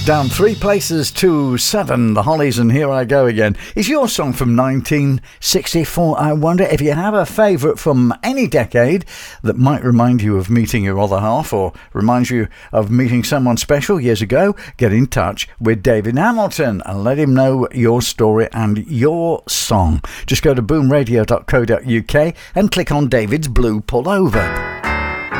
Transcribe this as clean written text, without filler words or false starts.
Down 3 places to 7, The Hollies and Here I Go Again. Is your song from 1964? I wonder if you have a favourite from any decade that might remind you of meeting your other half or reminds you of meeting someone special years ago. Get in touch with David Hamilton and let him know your story and your song. Just go to boomradio.co.uk and click on David's blue pullover.